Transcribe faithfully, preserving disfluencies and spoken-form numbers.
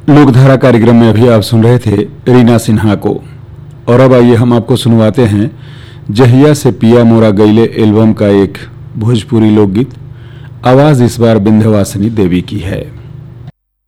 लोकधारा कार्यक्रम में अभी आप सुन रहे थे रीना सिन्हा को, और अब आइए हम आपको सुनवाते हैं जहिया से पिया मोरा गईले एल्बम का एक भोजपुरी लोकगीत। आवाज इस बार विंध्यवासिनी देवी की है।